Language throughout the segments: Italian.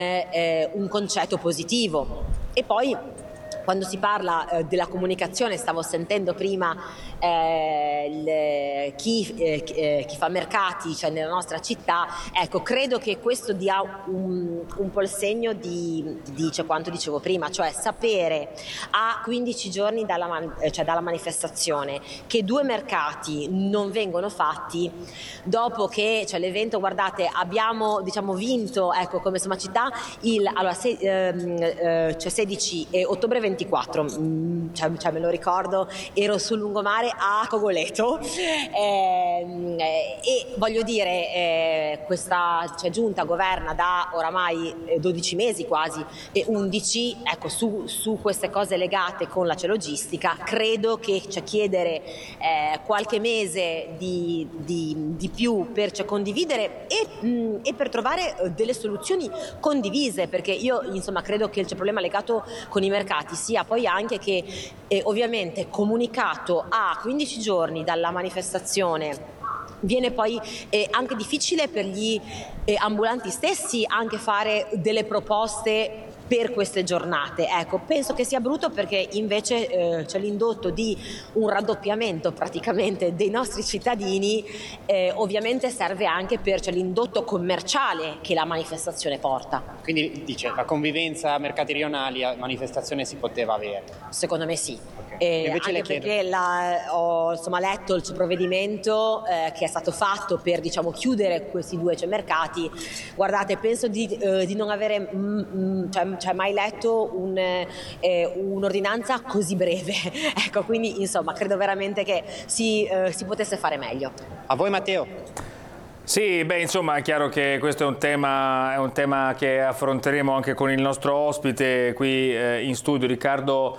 un concetto positivo. E poi quando si parla della comunicazione, stavo sentendo prima chi fa mercati, cioè nella nostra città, ecco, credo che questo dia un po' il segno cioè, quanto dicevo prima, cioè sapere a 15 giorni dalla manifestazione che 2 mercati non vengono fatti, dopo che cioè, l'evento, guardate, abbiamo vinto, ecco, come insomma città, allora, 16 e ottobre 24, me lo ricordo, ero sul lungomare a Cogoleto, e voglio dire, questa giunta governa da oramai 12 mesi quasi, e 11, ecco, su queste cose legate con la logistica, credo che chiedere qualche mese di più per condividere e per trovare delle soluzioni condivise, perché io insomma credo che il problema legato con i mercati sia poi anche che ovviamente comunicato a 15 giorni dalla manifestazione viene poi anche difficile per gli ambulanti stessi anche fare delle proposte per queste giornate. Ecco, penso che sia brutto, perché invece c'è l'indotto di un raddoppiamento praticamente dei nostri cittadini, ovviamente serve anche per l'indotto commerciale che la manifestazione porta. Quindi dice, la convivenza mercati rionali a manifestazione si poteva avere? Secondo me sì. Okay. Anche perché ho letto il provvedimento che è stato fatto per chiudere questi 2 mercati. Guardate, penso di non avere mai letto un'ordinanza così breve. Ecco, quindi insomma credo veramente che si potesse fare meglio. A voi Matteo? Sì, beh, insomma è chiaro che questo è un tema che affronteremo anche con il nostro ospite qui in studio, Riccardo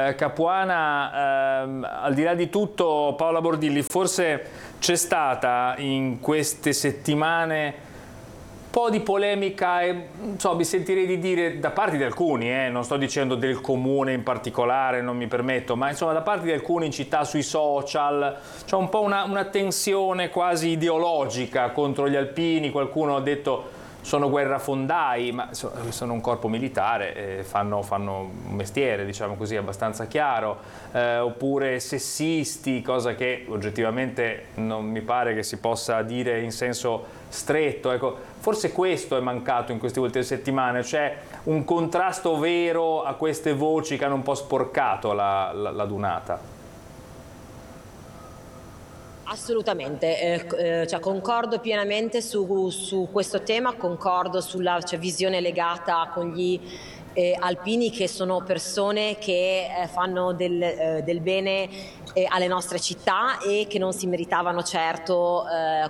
Capuana. Al di là di tutto, Paola Bordilli, forse c'è stata in queste settimane un po' di polemica, e mi sentirei di dire da parte di alcuni, non sto dicendo del comune in particolare, non mi permetto, ma insomma da parte di alcuni in città, sui social, c'è un po' una tensione quasi ideologica contro gli alpini. Qualcuno ha detto sono guerrafondai, ma sono un corpo militare, fanno un mestiere, diciamo così, abbastanza chiaro, oppure sessisti, cosa che oggettivamente non mi pare che si possa dire in senso stretto. Ecco, forse questo è mancato in queste ultime settimane, c'è un contrasto vero a queste voci che hanno un po' sporcato la Dunata. Assolutamente, concordo pienamente su questo tema, concordo sulla visione legata con gli alpini, che sono persone che fanno del bene alle nostre città e che non si meritavano certo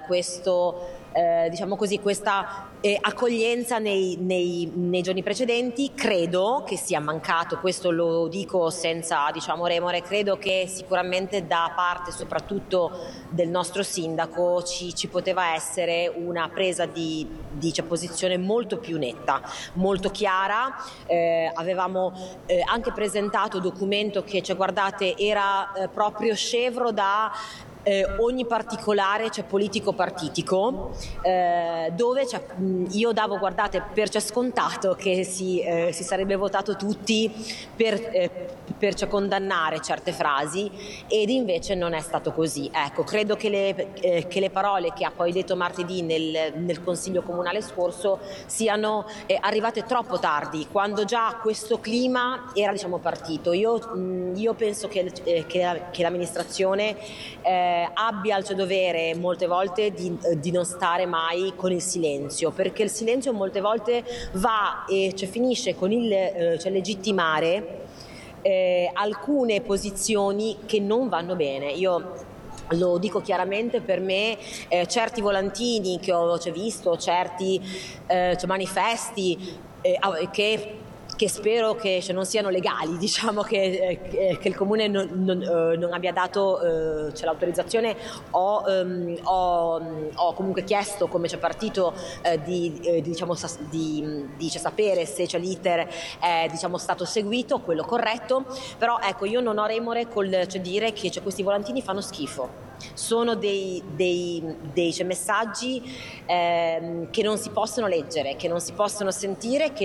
questa accoglienza nei giorni precedenti. Credo che sia mancato, questo lo dico senza remore, credo che sicuramente da parte soprattutto del nostro sindaco ci poteva essere una presa di posizione molto più netta, molto chiara. Avevamo anche presentato documento che guardate era proprio scevro da ogni particolare politico-partitico, dove io davo, guardate, per scontato che si sarebbe votato tutti per condannare certe frasi, ed invece non è stato così. Ecco, credo che le parole che ha poi detto martedì nel Consiglio Comunale scorso siano arrivate troppo tardi, quando già questo clima era partito. Io penso che l'amministrazione abbia il dovere molte volte di non stare mai con il silenzio, perché il silenzio molte volte va e finisce con il legittimare alcune posizioni che non vanno bene. Io lo dico chiaramente, per me certi volantini che ho visto, certi manifesti che spero che non siano legali, che il Comune non abbia dato l'autorizzazione. Ho comunque chiesto come partito di sapere se l'iter è stato seguito, quello corretto, però ecco, io non ho remore col dire che questi volantini fanno schifo. Sono dei messaggi che non si possono leggere, che non si possono sentire, che